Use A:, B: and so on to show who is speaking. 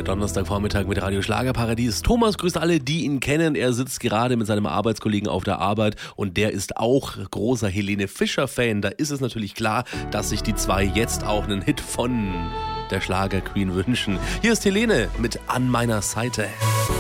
A: Donnerstagvormittag mit Radio Schlagerparadies. Thomas grüßt alle, die ihn kennen. Er sitzt gerade mit seinem Arbeitskollegen auf der Arbeit und der ist auch großer Helene Fischer-Fan. Da ist es natürlich klar, dass sich die zwei jetzt auch einen Hit von der Schlager-Queen wünschen. Hier ist Helene mit An meiner Seite.